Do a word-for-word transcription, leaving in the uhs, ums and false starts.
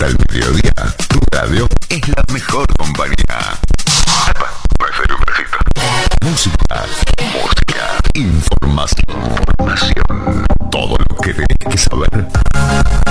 hasta el mediodía, tu radio es la mejor compañía. Epa, parece un besito. Música, música, información, información. Todo lo que tenés que saber